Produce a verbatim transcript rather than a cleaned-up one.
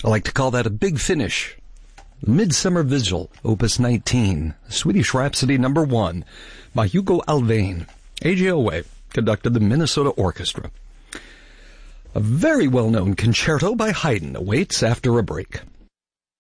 I like to call that a big finish. Midsummer Vigil, Opus nineteen, Swedish Rhapsody number one, by Hugo Alfvén. A J Owe conducted the Minnesota Orchestra. A very well-known concerto by Haydn awaits after a break.